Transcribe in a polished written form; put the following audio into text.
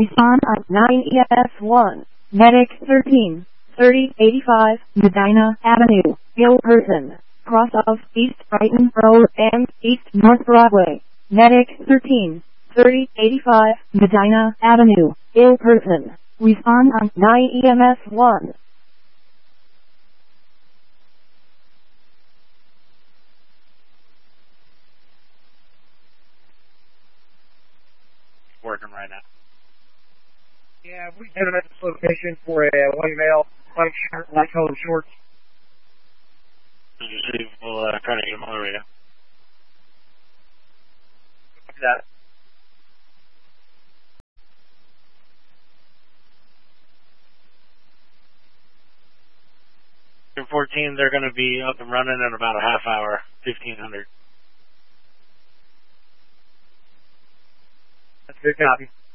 Respond on 9 ES1. Medic 13, 3085, Medina Avenue, Gilberton. Cross of East Brighton Road and East North Broadway. Medic 13, 3085, Medina Avenue, Gilberton. Respond on 9 EMS1. Working right now. Yeah, we have him at this location for a white male, white shirt, light colored shorts. Did you see? We'll try to get him on the radio. Look at that. In 14, they're going to be up and running in about a half hour, 1500. That's a good copy.